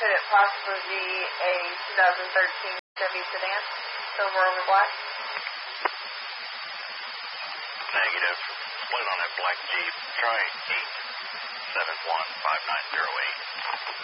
could it possibly be a 2013 Chevy sedan, silver over black? Negative. Split on that black Jeep. Try 8715908.